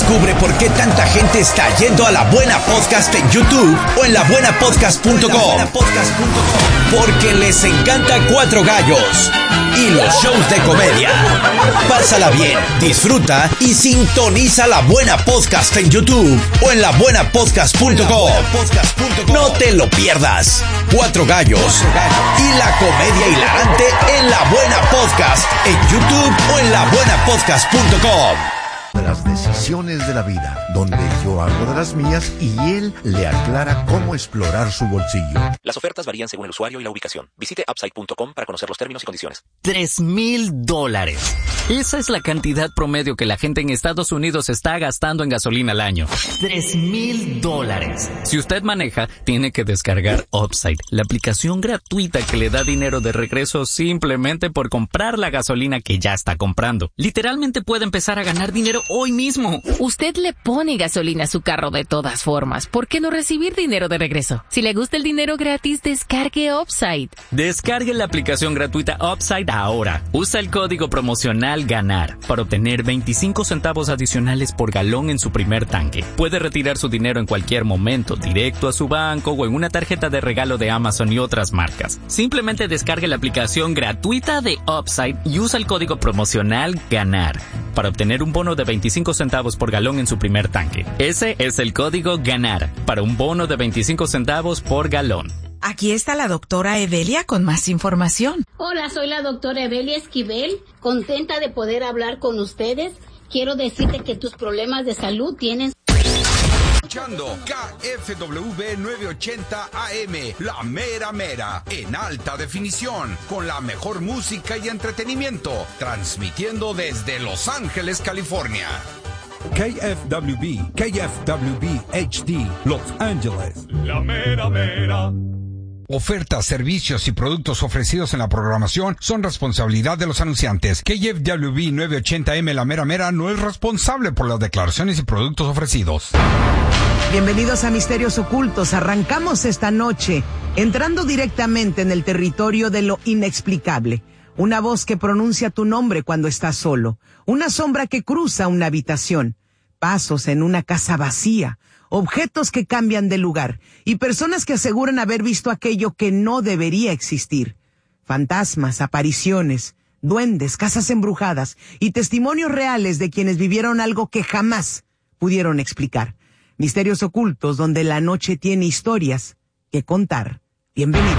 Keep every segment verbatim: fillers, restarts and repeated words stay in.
Descubre por qué tanta gente está yendo a La Buena Podcast en YouTube o en la buena podcast punto com. Porque les encanta Cuatro Gallos y los shows de comedia. Pásala bien, disfruta y sintoniza La Buena Podcast en YouTube o en la buena podcast punto com. No te lo pierdas. Cuatro Gallos y la comedia hilarante en La Buena Podcast en YouTube o en la buena podcast punto com. De las decisiones de la vida, donde yo hago de las mías y él le aclara cómo explorar su bolsillo. Las ofertas varían según el usuario y la ubicación. Visite upside punto com para conocer los términos y condiciones. Tres mil dólares. Esa es la cantidad promedio que la gente en Estados Unidos está gastando en gasolina al año. Tres mil dólares. Si usted maneja, tiene que descargar Upside, la aplicación gratuita que le da dinero de regreso simplemente por comprar la gasolina que ya está comprando. Literalmente puede empezar a ganar dinero hoy mismo. Usted le pone gasolina a su carro de todas formas. ¿Por qué no recibir dinero de regreso? Si le gusta el dinero gratis, descargue Upside. Descargue la aplicación gratuita Upside ahora. Usa el código promocional GANAR para obtener veinticinco centavos adicionales por galón en su primer tanque. Puede retirar su dinero en cualquier momento, directo a su banco o en una tarjeta de regalo de Amazon y otras marcas. Simplemente descargue la aplicación gratuita de Upside y usa el código promocional GANAR para obtener un bono de veinticinco centavos por galón en su primer tanque. Ese es el código GANAR para un bono de veinticinco centavos por galón. Aquí está la doctora Evelia con más información. Hola, soy la doctora Evelia Esquivel, contenta de poder hablar con ustedes. Quiero decirte que tus problemas de salud tienen... Escuchando K F W novecientos ochenta A M, La Mera Mera, en alta definición, con la mejor música y entretenimiento, transmitiendo desde Los Ángeles, California. K F W B, K F W B H D, Los Ángeles. La Mera Mera. Ofertas, servicios y productos ofrecidos en la programación son responsabilidad de los anunciantes. K F W B novecientos ochenta A M La Mera Mera no es responsable por las declaraciones y productos ofrecidos. Bienvenidos a Misterios Ocultos. Arrancamos esta noche entrando directamente en el territorio de lo inexplicable. Una voz que pronuncia tu nombre cuando estás solo. Una sombra que cruza una habitación. Pasos en una casa vacía. Objetos que cambian de lugar y personas que aseguran haber visto aquello que no debería existir. Fantasmas, apariciones, duendes, casas embrujadas y testimonios reales de quienes vivieron algo que jamás pudieron explicar. Misterios Ocultos, donde la noche tiene historias que contar. Bienvenidos.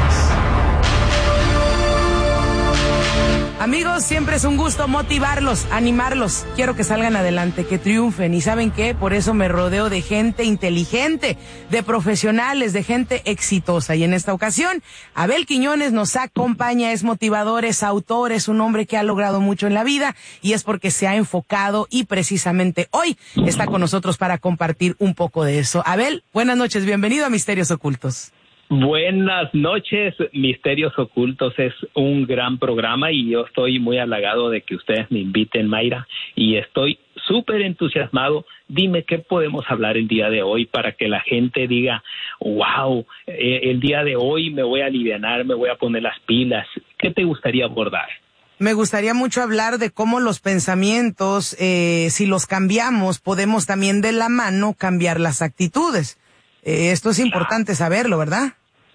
Amigos, siempre es un gusto motivarlos, animarlos. Quiero que salgan adelante, que triunfen. ¿Y saben qué? Por eso me rodeo de gente inteligente, de profesionales, de gente exitosa. Y en esta ocasión, Abel Quiñones nos acompaña, es motivador, es autor, es un hombre que ha logrado mucho en la vida y es porque se ha enfocado y precisamente hoy está con nosotros para compartir un poco de eso. Abel, buenas noches, bienvenido a Misterios Ocultos. Buenas noches, Misterios Ocultos es un gran programa y yo estoy muy halagado de que ustedes me inviten, Mayra, y estoy súper entusiasmado. Dime qué podemos hablar el día de hoy para que la gente diga, wow, eh, el día de hoy me voy a alivianar, me voy a poner las pilas. ¿Qué te gustaría abordar? Me gustaría mucho hablar de cómo los pensamientos, eh, si los cambiamos, podemos también de la mano cambiar las actitudes. Eh, esto es importante saberlo, ¿verdad?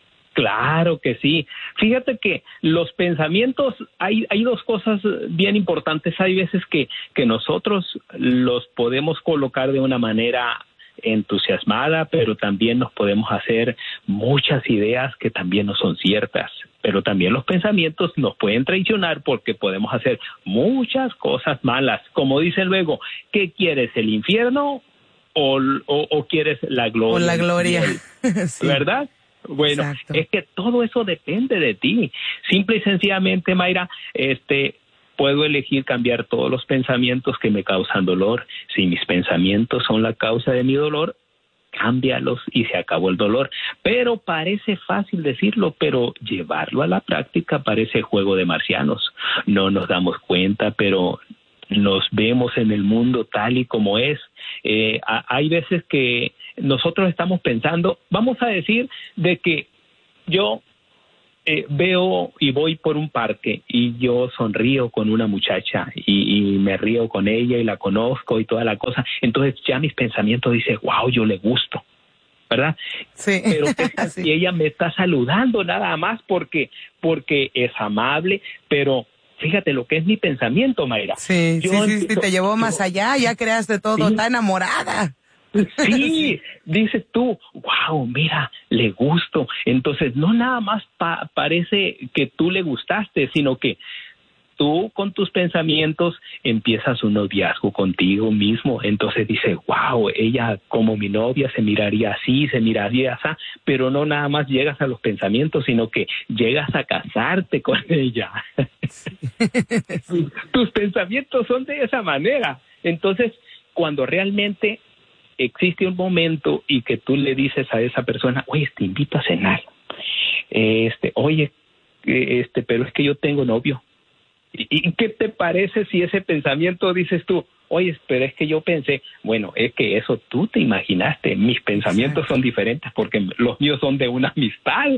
Claro que sí. Fíjate que los pensamientos, hay, hay dos cosas bien importantes. Hay veces que, que nosotros los podemos colocar de una manera entusiasmada, pero también nos podemos hacer muchas ideas que también no son ciertas. Pero también los pensamientos nos pueden traicionar porque podemos hacer muchas cosas malas. Como dicen luego, ¿qué quieres, el infierno o, o, o quieres la gloria? O la gloria, sí. ¿Verdad? Bueno, exacto. Es que todo eso depende de ti. Simple y sencillamente, Mayra, este, puedo elegir cambiar todos los pensamientos que me causan dolor. Si mis pensamientos son la causa de mi dolor, cámbialos y se acabó el dolor. Pero parece fácil decirlo, pero llevarlo a la práctica parece juego de marcianos. No nos damos cuenta, pero nos vemos en el mundo tal y como es. Eh, hay veces que nosotros estamos pensando, vamos a decir, de que yo eh, veo y voy por un parque y yo sonrío con una muchacha y, y me río con ella y la conozco y toda la cosa, entonces ya mis pensamientos dicen, wow, yo le gusto, ¿verdad? Sí. Pero que sí. si ella me está saludando nada más porque, porque es amable, pero fíjate lo que es mi pensamiento, Mayra. Sí, yo sí, sí, empiezo, sí, te llevó yo, más allá, ya creaste todo, sí. está enamorada. Sí, sí, dices tú, wow, mira, le gusto. Entonces, no nada más pa- parece que tú le gustaste, sino que tú con tus pensamientos empiezas un noviazgo contigo mismo. Entonces dices, wow, ella como mi novia se miraría así, se miraría así, pero no nada más llegas a los pensamientos, sino que llegas a casarte con ella. Sí. Tus pensamientos son de esa manera. Entonces, cuando realmente existe un momento y que tú le dices a esa persona, oye, te invito a cenar, este, oye, este, pero es que yo tengo novio. ¿Y, y qué te parece si ese pensamiento dices tú, oye, pero es que yo pensé, bueno, es que eso tú te imaginaste, mis pensamientos Exacto. son diferentes porque los míos son de una amistad.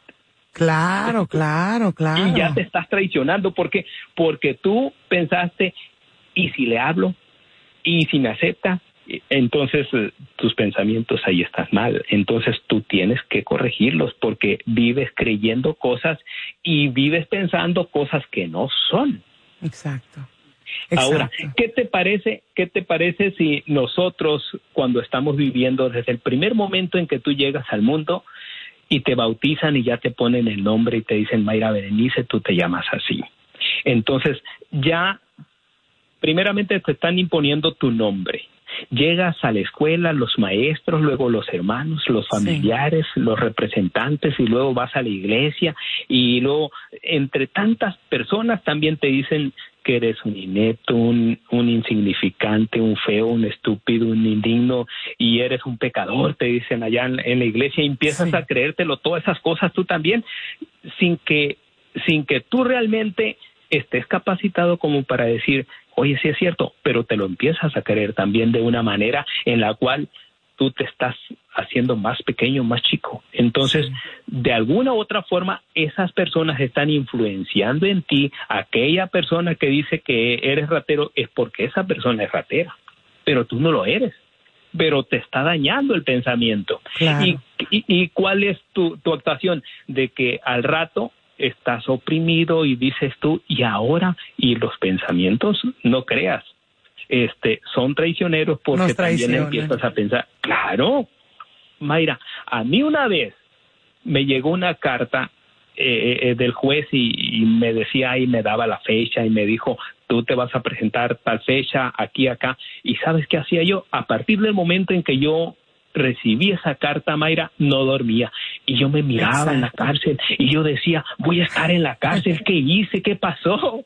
Claro, claro, claro. Y ya te estás traicionando, ¿por qué? Porque tú pensaste, ¿y si le hablo? ¿Y si me acepta? Entonces tus pensamientos ahí están mal, entonces tú tienes que corregirlos porque vives creyendo cosas y vives pensando cosas que no son. Exacto. Ahora, Exacto. ¿qué te parece, qué te parece si nosotros cuando estamos viviendo desde el primer momento en que tú llegas al mundo y te bautizan y ya te ponen el nombre y te dicen Mayra Berenice, tú te llamas así? Entonces ya primeramente te están imponiendo tu nombre. Llegas a la escuela, los maestros, luego los hermanos, los familiares, sí. los representantes y luego vas a la iglesia y luego entre tantas personas también te dicen que eres un inepto, un, un insignificante, un feo, un estúpido, un indigno y eres un pecador, te dicen allá en, en la iglesia y empiezas sí. a creértelo todas esas cosas tú también sin que, sin que tú realmente estés capacitado como para decir, oye, sí es cierto, pero te lo empiezas a creer también de una manera en la cual tú te estás haciendo más pequeño, más chico. Entonces, sí. de alguna u otra forma, esas personas están influenciando en ti. Aquella persona que dice que eres ratero es porque esa persona es ratera, pero tú no lo eres. Pero te está dañando el pensamiento. Claro. ¿Y, y, y cuál es tu, tu actuación? De que al rato estás oprimido y dices tú, y ahora, y los pensamientos, no creas, este, son traicioneros porque también empiezas a pensar, claro, Mayra, a mí una vez me llegó una carta eh, eh, del juez y, y me decía y me daba la fecha y me dijo, tú te vas a presentar tal fecha, aquí, acá, y ¿sabes qué hacía yo? A partir del momento en que yo recibí esa carta, Mayra, no dormía y yo me miraba Exacto. en la cárcel y yo decía, voy a estar en la cárcel, ¿qué hice? ¿Qué pasó?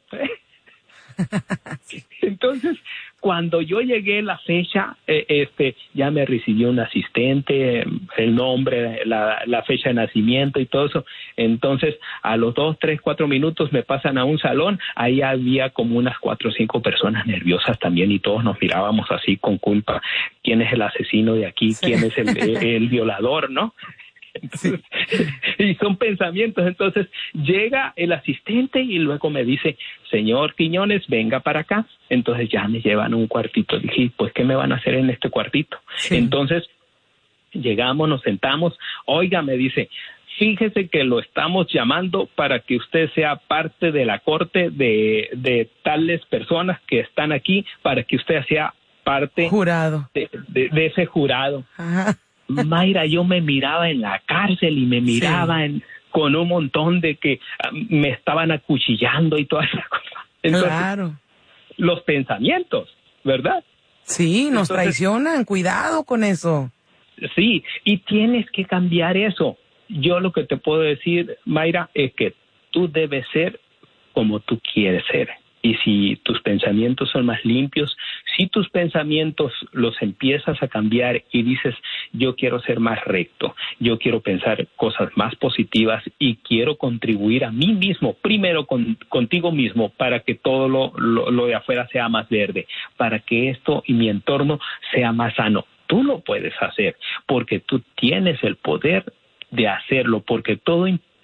Entonces, cuando yo llegué a la fecha, eh, este, ya me recibió un asistente, el nombre, la, la fecha de nacimiento y todo eso. Entonces, a los dos, tres, cuatro minutos me pasan a un salón. Ahí había como unas cuatro o cinco personas nerviosas también y todos nos mirábamos así con culpa. ¿Quién es el asesino de aquí? Sí. ¿Quién es el, el, el violador, no? Entonces, sí. Y son pensamientos. Entonces llega el asistente y luego me dice, señor Quiñones, venga para acá. Entonces ya me llevan a un cuartito. Dije, pues ¿qué me van a hacer en este cuartito? Sí. Entonces llegamos, nos sentamos. Oiga, me dice, fíjese que lo estamos llamando para que usted sea parte de la corte de, de tales personas que están aquí, para que usted sea parte jurado de, de, de ese jurado. Ajá. Mayra, yo me miraba en la cárcel y me miraba sí. en, con un montón de que uh, me estaban acuchillando y todas esas cosas. Entonces, claro. Los pensamientos, ¿verdad? Sí, nos Entonces, traicionan, cuidado con eso. Sí, y tienes que cambiar eso. Yo lo que te puedo decir, Mayra, es que tú debes ser como tú quieres ser. Y si tus pensamientos son más limpios, si tus pensamientos los empiezas a cambiar y dices, yo quiero ser más recto, yo quiero pensar cosas más positivas y quiero contribuir a mí mismo, primero con, contigo mismo, para que todo lo, lo, lo de afuera sea más verde, para que esto y mi entorno sea más sano. Tú lo puedes hacer porque tú tienes el poder de hacerlo, porque todo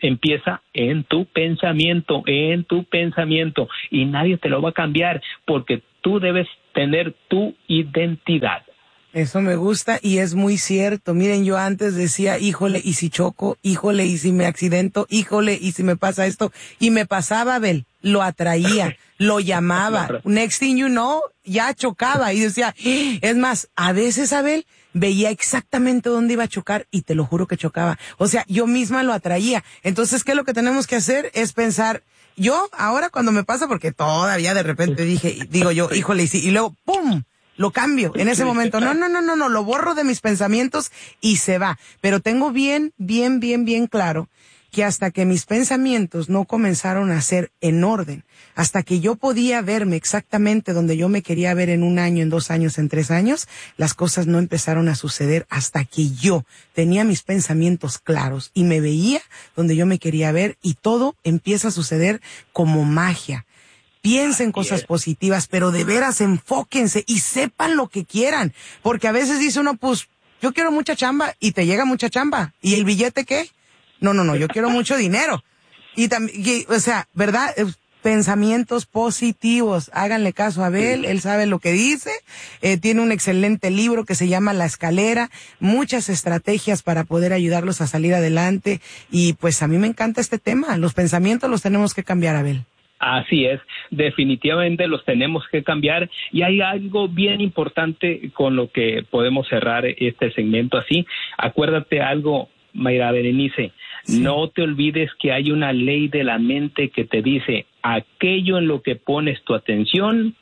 empieza en tu pensamiento, en tu pensamiento, y nadie te lo va a cambiar porque tú debes tener tu identidad. Eso me gusta y es muy cierto. Miren, yo antes decía, híjole, ¿y si choco? Híjole, ¿y si me accidento? Híjole, ¿y si me pasa esto? Y me pasaba, Abel, lo atraía, lo llamaba. Next thing you know, ya chocaba y decía, es más, a veces, Abel, veía exactamente dónde iba a chocar y te lo juro que chocaba. O sea, yo misma lo atraía. Entonces, ¿qué es lo que tenemos que hacer? Es pensar, yo ahora cuando me pasa, porque todavía de repente dije, digo yo, híjole, y si, y luego, ¡pum!, lo cambio en ese momento. No, no, no, no, no, lo borro de mis pensamientos y se va. Pero tengo bien, bien, bien, bien claro que hasta que mis pensamientos no comenzaron a ser en orden, hasta que yo podía verme exactamente donde yo me quería ver en un año, en dos años, en tres años, las cosas no empezaron a suceder hasta que yo tenía mis pensamientos claros y me veía donde yo me quería ver y todo empieza a suceder como magia. Piensen cosas positivas, pero de veras enfóquense y sepan lo que quieran. Porque a veces dice uno, pues, yo quiero mucha chamba y te llega mucha chamba. ¿Y el billete qué? No, no, no, yo quiero mucho dinero. Y también, o sea, ¿verdad? Pensamientos positivos. Háganle caso a Abel, él sabe lo que dice. Eh, tiene un excelente libro que se llama La Escalera. Muchas estrategias para poder ayudarlos a salir adelante. Y pues a mí me encanta este tema. Los pensamientos los tenemos que cambiar, Abel. Así es, definitivamente los tenemos que cambiar y hay algo bien importante con lo que podemos cerrar este segmento así. Acuérdate algo, Mayra Berenice, sí. No te olvides que hay una ley de la mente que te dice aquello en lo que pones tu atención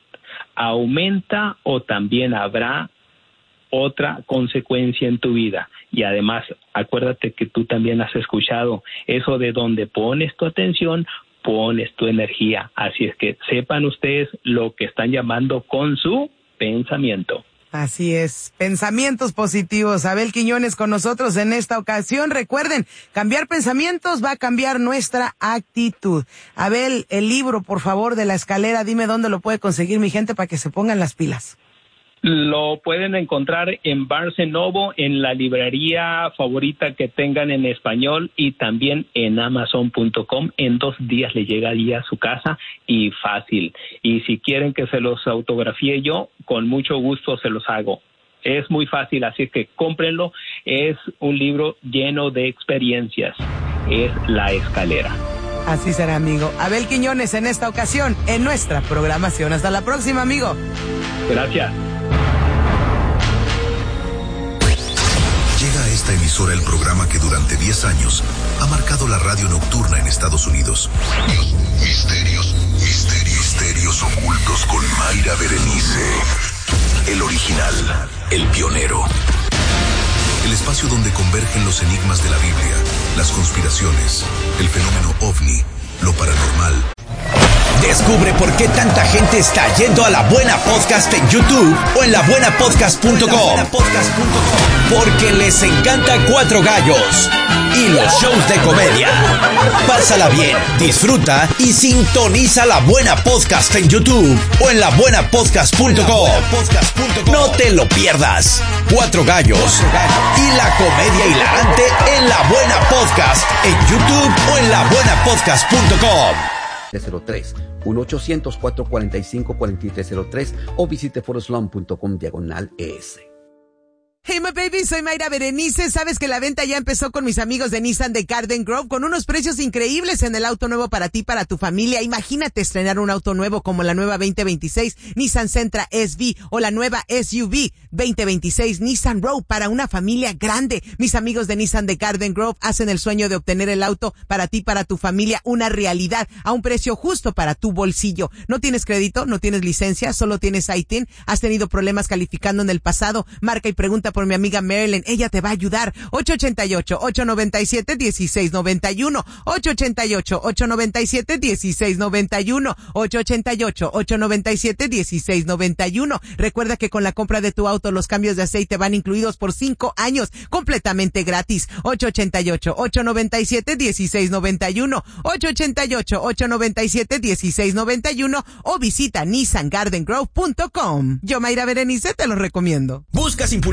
aumenta o también habrá otra consecuencia en tu vida. Y además, acuérdate que tú también has escuchado eso de donde pones tu atención, pones tu energía. Así es que sepan ustedes lo que están llamando con su pensamiento. Así es, pensamientos positivos. Abel Quiñones con nosotros en esta ocasión. Recuerden, cambiar pensamientos va a cambiar nuestra actitud. Abel, el libro, por favor, de La Escalera, dime dónde lo puede conseguir mi gente para que se pongan las pilas. Lo pueden encontrar en Barnes and Noble, en la librería favorita que tengan en español y también en amazon punto com. En dos días le llega allí a su casa y fácil. Y si quieren que se los autografíe yo, con mucho gusto se los hago. Es muy fácil, así que cómprenlo. Es un libro lleno de experiencias. Es La Escalera. Así será, amigo. Abel Quiñones en esta ocasión en nuestra programación. Hasta la próxima, amigo. Gracias. Llega a esta emisora el programa que durante diez años ha marcado la radio nocturna en Estados Unidos. Misterios, misterios, misterios ocultos con Mayra Berenice. El original, el pionero. El espacio donde convergen los enigmas de la Biblia, las conspiraciones, el fenómeno ovni, lo paranormal. Descubre por qué tanta gente está yendo a La Buena Podcast en YouTube o en la buena podcast punto com. Porque les encanta Cuatro Gallos y los shows de comedia. Pásala bien, disfruta y sintoniza La Buena Podcast en YouTube o en la buena podcast punto com. No te lo pierdas. Cuatro Gallos y la comedia hilarante en La Buena Podcast en YouTube o en la buena podcast punto com. cero tres, uno ochocientos, cuatrocientos cuarenta y cinco, cuarenta y tres cero tres o visite foreslum punto com diagonal es. Hey my baby, soy Mayra Berenice. Sabes que la venta ya empezó con mis amigos de Nissan de Garden Grove con unos precios increíbles en el auto nuevo para ti, para tu familia. Imagínate estrenar un auto nuevo como la nueva veinte veintiséis Nissan Sentra S V o la nueva S U V veinte veintiséis Nissan Rogue para una familia grande. Mis amigos de Nissan de Garden Grove hacen el sueño de obtener el auto para ti, para tu familia, una realidad a un precio justo para tu bolsillo. ¿No tienes crédito? ¿No tienes licencia? ¿Solo tienes I T I N? ¿Has tenido problemas calificando en el pasado? Marca y pregunta por mi amiga Marilyn, ella te va a ayudar. ocho ocho ocho, ocho nueve siete, uno seis nueve uno, ocho ocho ocho, ocho nueve siete, uno seis nueve uno, ocho ocho ocho, ocho nueve siete, uno seis nueve uno. Recuerda que con la compra de tu auto los cambios de aceite van incluidos por cinco años, completamente gratis. ocho ocho ocho, ocho nueve siete, uno seis nueve uno, ocho ocho ocho, ocho nueve siete, uno seis nueve uno o visita nissan garden grove punto com. Yo, Mayra Berenice, te lo recomiendo. ¿Buscas impulsar tu negocio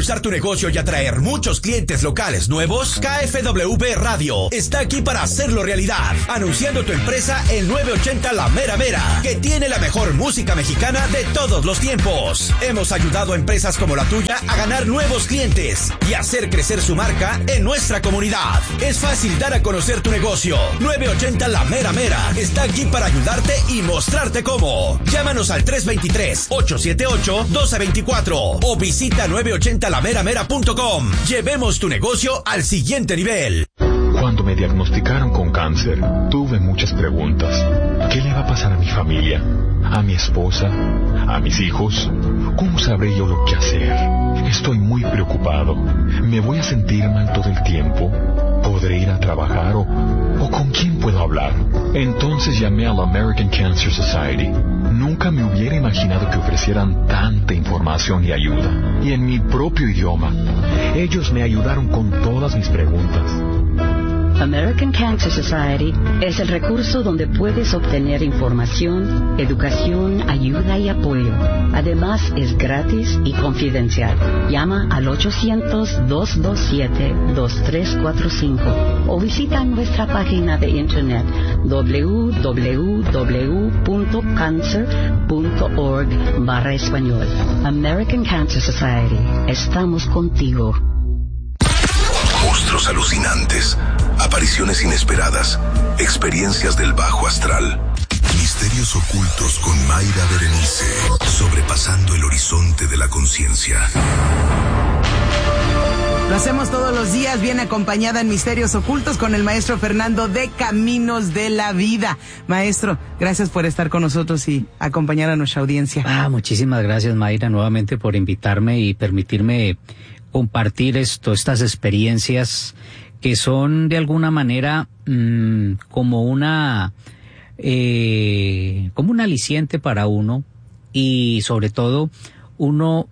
negocio y atraer muchos clientes locales nuevos? K F W B Radio está aquí para hacerlo realidad, anunciando tu empresa en nueve ochenta La Mera Mera, que tiene la mejor música mexicana de todos los tiempos. Hemos ayudado a empresas como la tuya a ganar nuevos clientes y hacer crecer su marca en nuestra comunidad. Es fácil dar a conocer tu negocio. nueve ochenta La Mera Mera está aquí para ayudarte y mostrarte cómo. Llámanos al tres dos tres, ocho siete ocho, uno dos dos cuatro o visita nueve ochenta la mera mera punto com. Llevemos tu negocio al siguiente nivel. Cuando me diagnosticaron con cáncer, tuve muchas preguntas. ¿Qué le va a pasar a mi familia? ¿A mi esposa? ¿A mis hijos? ¿Cómo sabré yo lo que hacer? Estoy muy preocupado. ¿Me voy a sentir mal todo el tiempo? ¿Podré ir a trabajar o, o con quién puedo hablar? Entonces llamé a la American Cancer Society. Nunca me hubiera imaginado que ofrecieran tanta información y ayuda. Y en mi propio idioma. Ellos me ayudaron con todas mis preguntas. American Cancer Society es el recurso donde puedes obtener información, educación, ayuda y apoyo. Además, es gratis y confidencial. Llama al ochocientos, dos dos siete, dos tres cuatro cinco o visita nuestra página de internet w w w punto cancer punto org barra español. American Cancer Society. Estamos contigo. Monstruos alucinantes, apariciones inesperadas, experiencias del bajo astral, misterios ocultos con Mayra Berenice, sobrepasando el horizonte de la conciencia. Lo hacemos todos los días, bien acompañada en Misterios Ocultos con el maestro Fernando de Caminos de la Vida. Maestro, gracias por estar con nosotros y acompañar a nuestra audiencia. Ah, muchísimas gracias, Mayra, nuevamente por invitarme y permitirme compartir esto, estas experiencias que son de alguna manera mmm, como una eh, como un aliciente para uno y sobre todo uno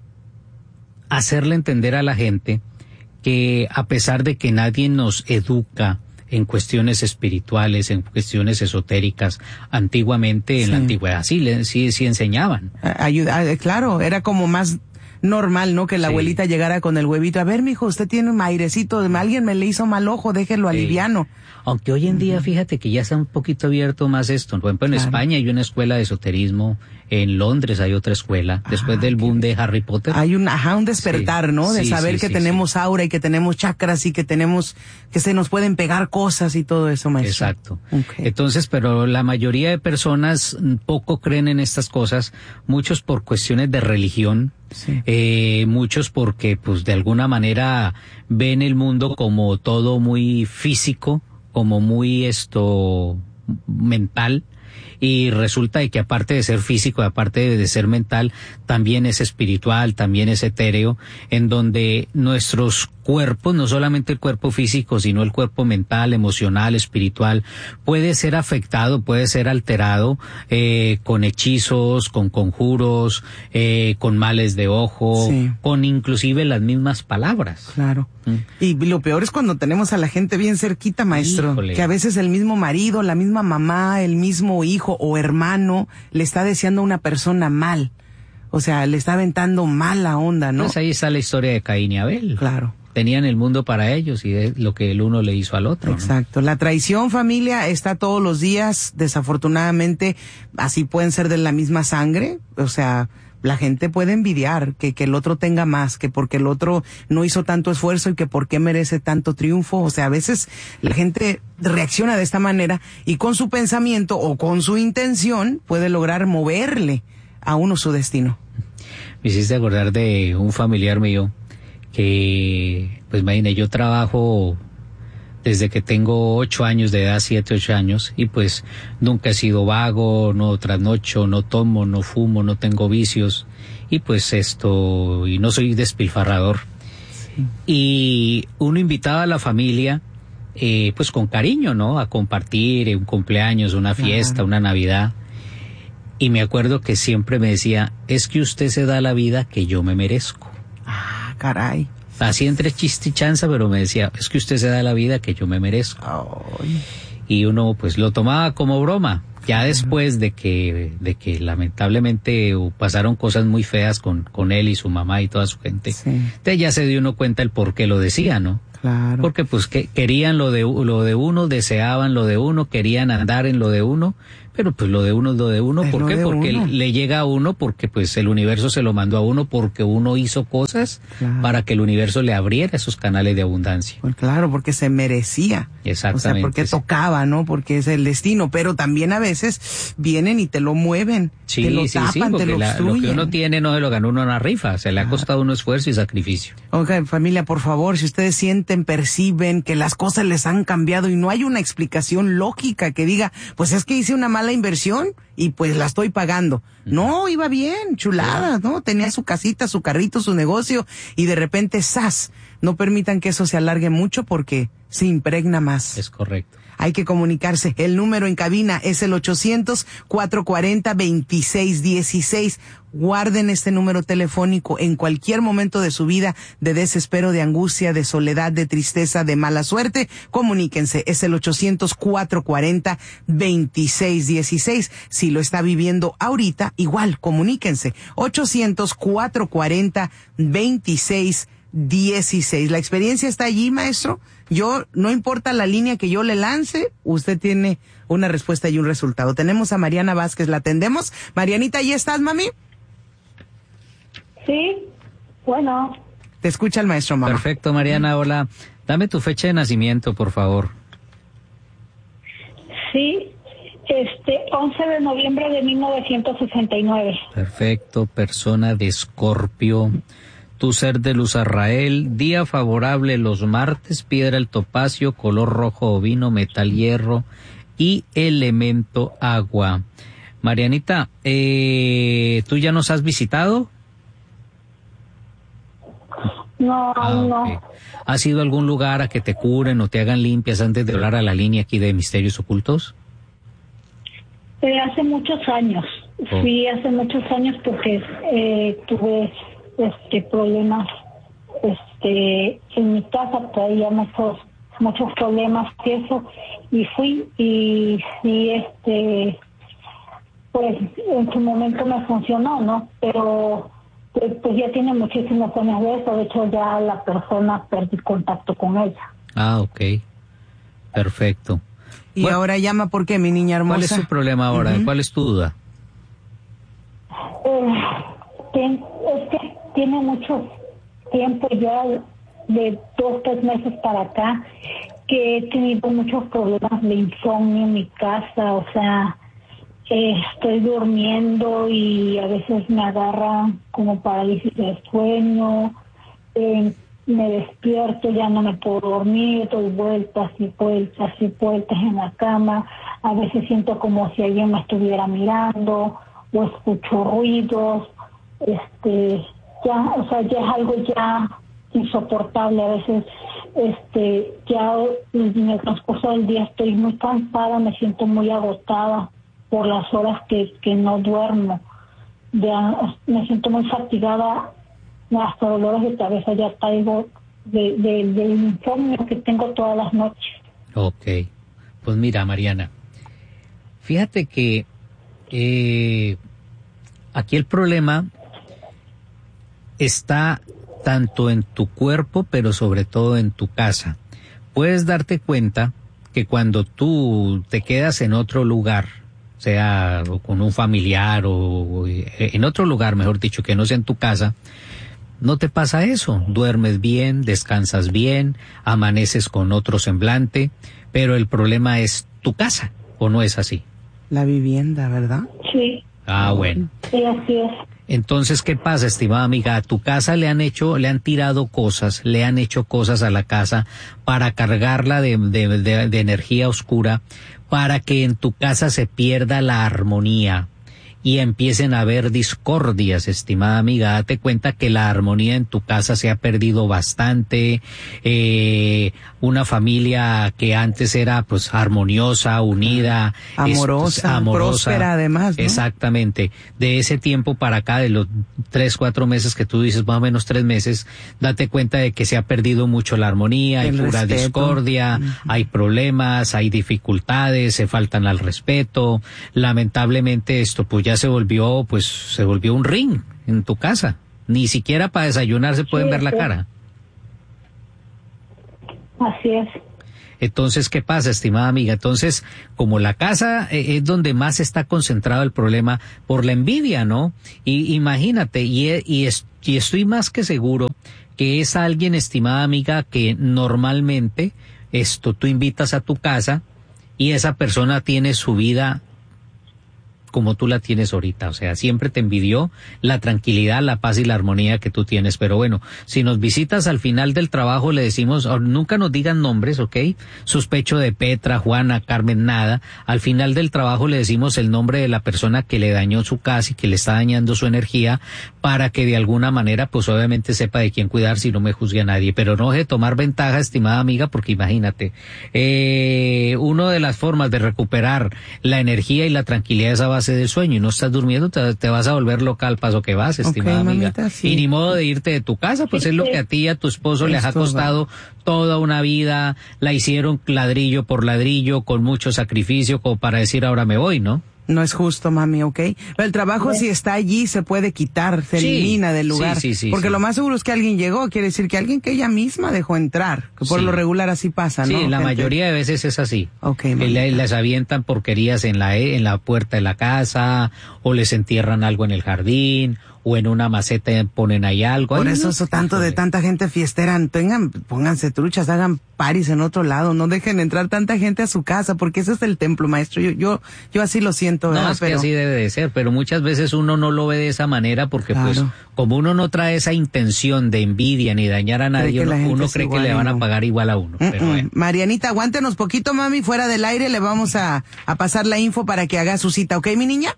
hacerle entender a la gente que a pesar de que nadie nos educa en cuestiones espirituales, en cuestiones esotéricas, antiguamente en sí. la antigüedad sí, sí, sí enseñaban. Ayuda, claro, era como más normal, ¿no? Que la sí. abuelita llegara con el huevito. A ver, mijo, usted tiene un airecito, alguien me le hizo mal ojo, déjelo sí. aliviano. Aunque hoy en día, fíjate que ya está un poquito abierto más esto. Por ejemplo, en claro. España hay una escuela de esoterismo, en Londres hay otra escuela, ah, después del boom de Harry Potter. Hay un, ajá, un despertar, sí. ¿no? De sí, saber sí, que sí, tenemos sí. aura y que tenemos chakras y que tenemos, que se nos pueden pegar cosas y todo eso, maestro. Exacto. Okay. Entonces, pero la mayoría de personas poco creen en estas cosas, muchos por cuestiones de religión, sí. eh, muchos porque, pues, de alguna manera ven el mundo como todo muy físico, como muy esto mental, y resulta de que aparte de ser físico, aparte de ser mental, también es espiritual, también es etéreo, en donde nuestros cuerpos, no solamente el cuerpo físico, sino el cuerpo mental, emocional, espiritual, puede ser afectado, puede ser alterado eh, con hechizos, con conjuros, eh, con males de ojo, sí. con inclusive las mismas palabras. Claro. ¿Mm? Y lo peor es cuando tenemos a la gente bien cerquita, maestro, Híjole. que a veces el mismo marido, la misma mamá, el mismo hijo o hermano le está deseando a una persona mal. O sea, le está aventando mala onda, ¿no? Pues ahí está la historia de Caín y Abel. Claro. Tenían el mundo para ellos y es lo que el uno le hizo al otro. Exacto. ¿No? La traición, familia, está todos los días. Desafortunadamente, así pueden ser de la misma sangre. O sea, la gente puede envidiar que, que el otro tenga más, que porque el otro no hizo tanto esfuerzo y que por qué merece tanto triunfo. O sea, a veces la gente reacciona de esta manera y con su pensamiento o con su intención puede lograr moverle a uno su destino. Me hiciste acordar de un familiar mío que, pues imagínate, yo trabajo desde que tengo ocho años de edad, siete, ocho años, y pues nunca he sido vago, no trasnocho, no tomo, no fumo, no tengo vicios, y pues esto, y no soy despilfarrador. Sí. Y uno invitaba a la familia, eh, pues con cariño, ¿no? A compartir un cumpleaños, una fiesta, Ajá. una Navidad. Y me acuerdo que siempre me decía, es que usted se da la vida que yo me merezco. Ah, caray. Así entre chiste y chanza, pero me decía, es que usted se da la vida que yo me merezco. Ay. y uno pues lo tomaba como broma. Ya después de que, de que lamentablemente pasaron cosas muy feas con, con él y su mamá y toda su gente, sí. Entonces ya se dio uno cuenta el por qué lo decía, ¿no? Claro. Porque pues que querían lo de, lo de uno, deseaban lo de uno, querían andar en lo de uno, pero pues lo de uno es lo de uno. ¿Por qué? Porque uno. le llega a uno, porque pues el universo se lo mandó a uno, porque uno hizo cosas claro. para que el universo le abriera esos canales de abundancia. Pues claro, porque se merecía. Exactamente. O sea, porque sí. tocaba, ¿no? Porque es el destino, pero también a veces vienen y te lo mueven, sí, te lo sí, tapan, sí, porque te lo la, obstruyen. Lo que uno tiene no se lo ganó uno en una rifa, se le ha costado uno esfuerzo y sacrificio. Ok, familia, por favor, si ustedes sienten, perciben que las cosas les han cambiado y no hay una explicación lógica que diga, pues es que hice una mala inversión y pues la estoy pagando. No, iba bien, chulada, ¿no? Tenía su casita, su carrito, su negocio y de repente, ¡zas! No permitan que eso se alargue mucho porque se impregna más. Es correcto. Hay que comunicarse. El número en cabina es el ochocientos, cuatrocientos cuarenta, veintiséis dieciséis. Guarden este número telefónico en cualquier momento de su vida de desespero, de angustia, de soledad, de tristeza, de mala suerte. Comuníquense. Es el ochocientos, cuatrocientos cuarenta, veintiséis dieciséis. Si lo está viviendo ahorita, igual, comuníquense. ochocientos, cuatrocientos cuarenta, veintiséis dieciséis. La experiencia está allí, maestro. Yo, no importa la línea que yo le lance, usted tiene una respuesta y un resultado. Tenemos a Mariana Vázquez, ¿la atendemos? Marianita, ¿ahí estás, mami? Sí, bueno. Te escucha el maestro, mamá. Perfecto, Mariana, hola. Dame tu fecha de nacimiento, por favor. Sí, este, once de noviembre de mil novecientos sesenta y nueve. Perfecto, persona de Escorpio. Tu ser de luz Arrael, día favorable los martes, piedra el topacio, color rojo o vino, metal hierro y elemento agua. Marianita, eh, ¿tú ya nos has visitado? No, ah, no. Okay. ¿Has ido a algún lugar a que te curen o te hagan limpias antes de hablar a la línea aquí de Misterios Ocultos? Eh, hace muchos años, oh. sí, hace muchos años porque eh, tuve... este problemas este en mi casa, traía muchos muchos problemas y eso, y fui y, y este pues en su momento me funcionó, ¿no? Pero pues, pues ya tiene muchísimos años de eso, de hecho ya la persona perdí contacto con ella. Ah, ok, perfecto. Y bueno, ahora llama, ¿por qué, mi niña hermosa? ¿Cuál es su problema ahora? Uh-huh. ¿Cuál es tu duda? Eh, ten, es que tiene mucho tiempo ya, de dos, tres meses para acá, que he tenido muchos problemas de insomnio en mi casa, o sea, eh, estoy durmiendo y a veces me agarra como parálisis de sueño, eh, me despierto, ya no me puedo dormir, doy vueltas y vueltas y vueltas en la cama, a veces siento como si alguien me estuviera mirando, o escucho ruidos, este... ya, o sea, ya es algo ya insoportable. A veces, este, ya en el transcurso del día estoy muy cansada, me siento muy agotada por las horas que, que no duermo. Ya, me siento muy fatigada, hasta dolores de cabeza ya traigo de, de, del insomnio que tengo todas las noches. Ok, pues mira, Mariana, fíjate que eh, aquí el problema está tanto en tu cuerpo, pero sobre todo en tu casa. Puedes darte cuenta que cuando tú te quedas en otro lugar, sea con un familiar o en otro lugar, mejor dicho, que no sea en tu casa, no te pasa eso. Duermes bien, descansas bien, amaneces con otro semblante, pero el problema es tu casa, ¿o no es así? La vivienda, ¿verdad? Sí. Ah, bueno. Sí, así es. Entonces, ¿qué pasa, estimada amiga? A tu casa le han hecho, le han tirado cosas, le han hecho cosas a la casa para cargarla de, de, de, de energía oscura, para que en tu casa se pierda la armonía. y empiecen a haber discordias, estimada amiga. Date cuenta que la armonía en tu casa se ha perdido bastante. Eh, una familia que antes era pues armoniosa, unida, amorosa, es, pues, amorosa, próspera además, ¿no? Exactamente. De ese tiempo para acá, de los tres, cuatro meses que tú dices, más o menos tres meses, date cuenta de que se ha perdido mucho la armonía, hay pura discordia, uh-huh. hay problemas, hay dificultades, se faltan al respeto. Lamentablemente esto pues ya se volvió, pues se volvió un ring en tu casa. Ni siquiera para desayunar se pueden sí, ver la cara. Así es. Entonces, ¿qué pasa, estimada amiga? Entonces, como la casa eh, es donde más está concentrado el problema por la envidia, ¿no? Y imagínate, y, y, es, y estoy más que seguro que es alguien, estimada amiga, que normalmente esto tú invitas a tu casa y esa persona tiene su vida como tú la tienes ahorita, o sea, siempre te envidió la tranquilidad, la paz y la armonía que tú tienes, pero bueno, si nos visitas al final del trabajo le decimos, oh, nunca nos digan nombres, ¿ok? Sospecho de Petra, Juana, Carmen, nada, al final del trabajo le decimos el nombre de la persona que le dañó su casa y que le está dañando su energía, para que de alguna manera, pues obviamente sepa de quién cuidar si no me juzgue a nadie, pero no deje de tomar ventaja, estimada amiga, porque imagínate, eh, una de las formas de recuperar la energía y la tranquilidad es a base del sueño, y no estás durmiendo, te, te vas a volver loca al paso que vas, estimada okay, amiga. Mamita, sí. Y ni modo de irte de tu casa, pues sí, es lo que a ti y a tu esposo les ha costado va. toda una vida, la hicieron ladrillo por ladrillo, con mucho sacrificio, como para decir ahora me voy, ¿no? No es justo, mami, ¿ok? Pero el trabajo sí. si está allí se puede quitar, se sí, elimina del lugar. Sí, sí, sí, porque sí. lo más seguro es que alguien llegó, quiere decir que alguien que ella misma dejó entrar, que por sí. lo regular así pasa, ¿no? Sí, la gente? mayoría de veces es así. Okay, les, les avientan porquerías en la en la puerta de la casa, o les entierran algo en el jardín, o en una maceta ponen ahí algo. Por Ay, eso no, eso tanto de tanta gente fiestera, tengan, pónganse truchas, hagan paris en otro lado, no dejen entrar tanta gente a su casa, porque ese es el templo, maestro. Yo yo yo así lo siento, ¿verdad? No, es pero... que así debe de ser, pero muchas veces uno no lo ve de esa manera porque claro. pues como uno no trae esa intención de envidia ni dañar a nadie, uno, uno cree que le van a pagar igual a uno. Mm-mm. Pero bueno. Marianita, aguántenos poquito, mami, fuera del aire le vamos a, a pasar la info para que haga su cita, ¿ok, mi niña?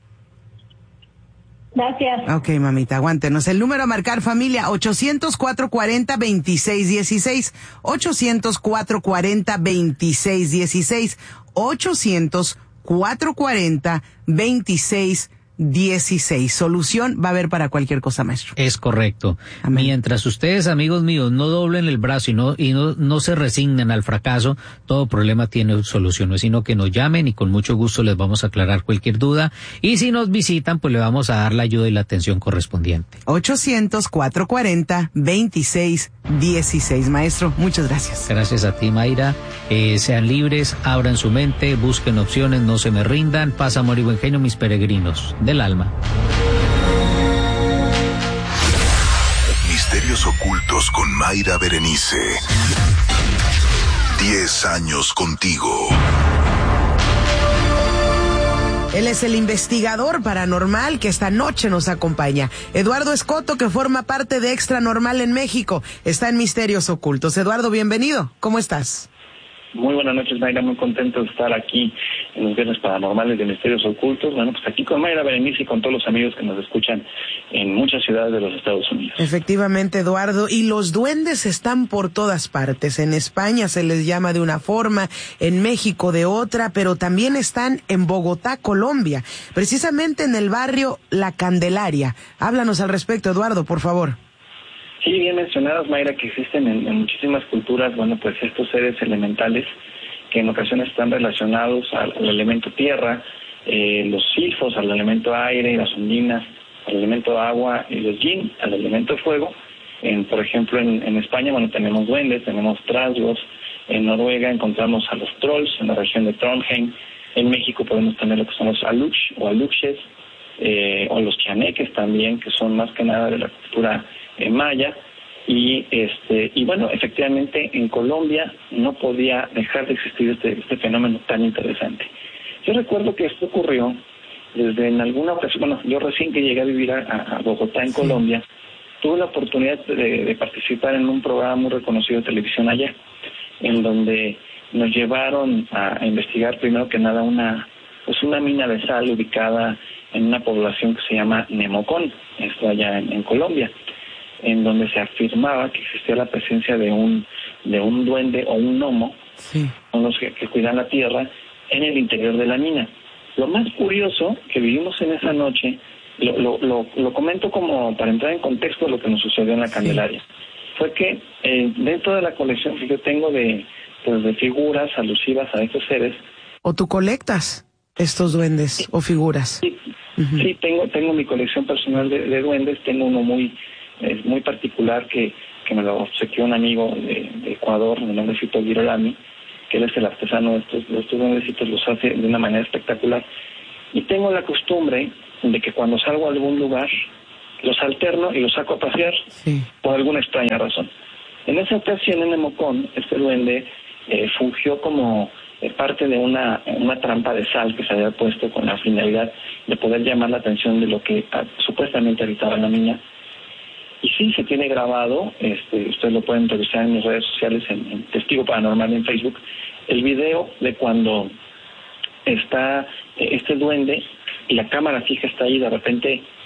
Gracias. Ok, mamita, aguántenos. El número a marcar, familia, ochocientos, cuatrocientos cuarenta, veintiséis dieciséis. ochocientos, cuatrocientos cuarenta, veintiséis dieciséis. ochocientos, cuatrocientos cuarenta, veintiséis dieciséis. Solución va a haber para cualquier cosa, maestro. Es correcto. Amén. Mientras ustedes, amigos míos, no doblen el brazo y no y no, no se resignen al fracaso, todo problema tiene solución. No es sino que nos llamen y con mucho gusto les vamos a aclarar cualquier duda. Y si nos visitan, pues le vamos a dar la ayuda y la atención correspondiente. ochocientos, cuatrocientos cuarenta, veintiséis dieciséis. Maestro, muchas gracias. Gracias a ti, Mayra. Eh, sean libres, abran su mente, busquen opciones, no se me rindan. Paz, amor y buen genio, mis peregrinos del alma. Misterios ocultos con Mayra Berenice. Diez años contigo. Él es el investigador paranormal que esta noche nos acompaña. Eduardo Escoto, que forma parte de Extra Normal en México, está en Misterios Ocultos. Eduardo, bienvenido. ¿Cómo estás? Muy buenas noches, Mayra, muy contento de estar aquí en los Viernes Paranormales de Misterios Ocultos. Bueno, pues aquí con Mayra Berenice y con todos los amigos que nos escuchan en muchas ciudades de los Estados Unidos. Efectivamente, Eduardo, y los duendes están por todas partes. En España se les llama de una forma, en México de otra, pero también están en Bogotá, Colombia, precisamente en el barrio La Candelaria. Háblanos al respecto, Eduardo, por favor. Sí, bien mencionadas, Mayra, que existen en, en muchísimas culturas, bueno, pues estos seres elementales que en ocasiones están relacionados al, al elemento tierra, eh, los silfos al elemento aire, las ondinas al elemento agua y los yin al elemento fuego. En, por ejemplo, en, en España, bueno, tenemos duendes, tenemos trasgos, en Noruega encontramos a los trolls en la región de Trondheim, en México podemos tener lo que son los aluch o aluches, eh, o los chaneques también, que son más que nada de la cultura en maya, y este y bueno, efectivamente en Colombia no podía dejar de existir este este fenómeno tan interesante. Yo recuerdo que esto ocurrió desde en alguna ocasión, bueno, yo recién que llegué a vivir a, a Bogotá, en Colombia, tuve la oportunidad de, de participar en un programa muy reconocido de televisión allá, en donde nos llevaron a, a investigar primero que nada una pues una mina de sal ubicada en una población que se llama Nemocón, esto allá en, en Colombia, en donde se afirmaba que existía la presencia de un de un duende o un gnomo, sí. son los que, que cuidan la tierra, en el interior de la mina. Lo más curioso que vivimos en esa noche, lo, lo, lo, lo comento como para entrar en contexto de lo que nos sucedió en la Candelaria, sí. fue que eh, dentro de la colección que yo tengo de, pues, de figuras alusivas a estos seres. ¿O tú colectas estos duendes sí. o figuras? Sí, uh-huh. sí tengo, tengo mi colección personal de, de duendes, tengo uno muy, eh, muy particular que que me lo obsequió un amigo de, de Ecuador, de nombre Fito Girolami, que él es el artesano de estos, de estos duendecitos, los hace de una manera espectacular. Y tengo la costumbre de que cuando salgo a algún lugar, los alterno y los saco a pasear, sí. por alguna extraña razón. En esa ocasión en Nemocón, este duende eh, fungió como eh, parte de una, una trampa de sal que se había puesto con la finalidad de poder llamar la atención de lo que a, supuestamente habitaba la mina. Y sí, se tiene grabado, este, ustedes lo pueden revisar en mis redes sociales, en, en Testigo Paranormal en Facebook, el video de cuando está este duende y la cámara fija está ahí, de repente